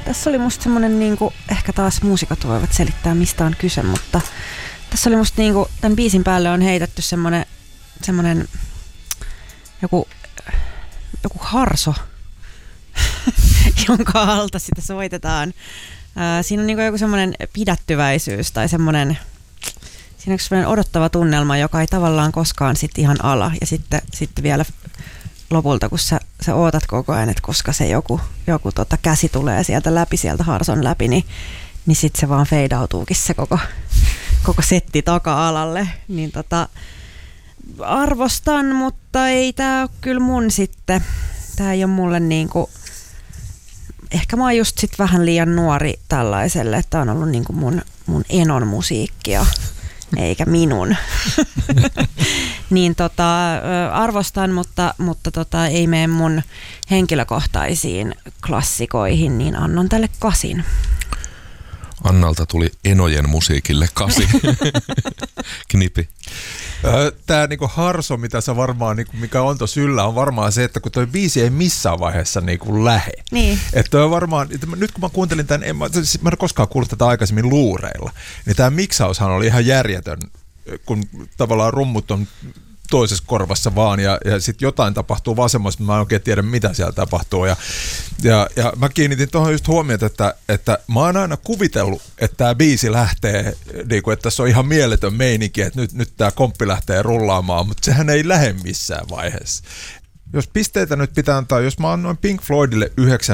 tässä oli musta semmonen niinku, ehkä taas muusikot voivat selittää mistä on kyse, mutta tässä oli musta niinku, tämän biisin päälle on heitetty semmonen joku harso, jonka alta sitä soitetaan. Siinä on niinku joku semmoinen pidättyväisyys tai semmoinen, siinä on semmoinen odottava tunnelma, joka ei tavallaan koskaan sit ihan ala. Ja sitten vielä lopulta, kun sä ootat koko ajan, että koska se joku käsi tulee sieltä läpi, sieltä harson läpi, niin sitten se vaan feidautuukin se koko setti taka-alalle. Niin arvostan, mutta ei tää ole kyllä mun sitten. Tää ei ole mulle niinku, ehkä mä oon just sit vähän liian nuori tällaiselle, että tää on ollut niinku mun enon musiikkia, eikä minun. Niin arvostan, mutta ei mene mun henkilökohtaisiin klassikoihin, niin annan tälle 8. Annalta tuli enojen musiikille 8. Knipi. Tämä niinku harso, mitä sä varmaan, niinku, mikä on tuossa yllä, on varmaan se, että kun toi biisi ei missään vaiheessa niinku lähe. Niin. Että on varmaan, nyt kun mä kuuntelin tämän, mä en ole koskaan kuullut tätä aikaisemmin luureilla, niin tämä miksaushan oli ihan järjetön, kun tavallaan rummut on toisessa korvassa vaan ja sitten jotain tapahtuu vasemmassa, mutta mä en oikein tiedä mitä siellä tapahtuu ja mä kiinnitin tuohon just huomiota, että mä oon aina kuvitellut, että tämä biisi lähtee, niin että tässä on ihan mieletön meininki, että nyt tämä komppi lähtee rullaamaan, mutta sehän ei lähde missään vaiheessa. Jos pisteitä nyt pitää antaa, jos mä annoin Pink Floydille 9,